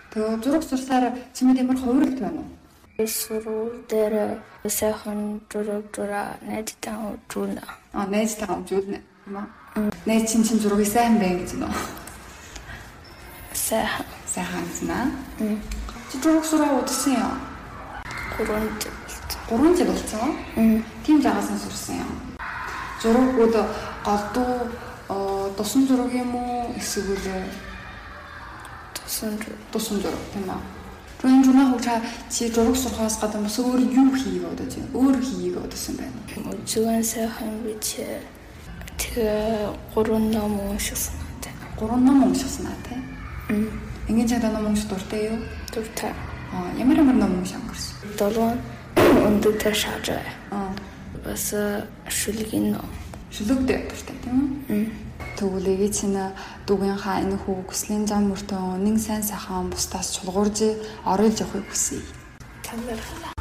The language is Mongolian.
Тэгээ зураг сурсаар чимэд ямар хувиралт байна уу? Сургууль дээр сайхан зураг найзтай үзүүлнэ. Найзтайгаа үзүүлнэ юм аа. Найз чинь зургийг сайн байна гэж нөө. Сайхан гэсэн аа. Чи зураг сураа удсан юм? 3 жил болсон. Тийм жагаас нь сурсан юм. Зурагууд голдуу тусан зураг юм уу? Эсвэл тусан зураг тийм аа. Тэгвэл журнаа хөгжаа чи зураг сурахаас гадна бас өөр юу хийе бодож байна? Өөр хийе бодсон байна уу? Зүгээр сайхан бич. Тэгээ 3 ном уншсан надад. 3 ном уншсан надад. Ингээд чадаа ном унших дуртай юу? Дуртай. Ямар ном уншсан гэрс? 7 өндөртэй шаажаа. Бас шүлгийн ном. Шүлэгтэй дуртай тийм үү? Тэгвэл ээгээ чинь дүүгийнхаа энэ хүү хүслийн зам мөртөө үнэн сайн сайхан бусдаас чулгуурж оруулж явахыг хүсье. Талархал.